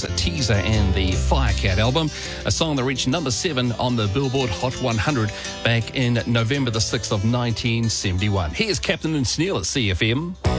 Teaser and the Firecat album, a song that reached number 7 on the Billboard Hot 100 back in November the 6th of 1971. Here's Captain and Sneal at CFM.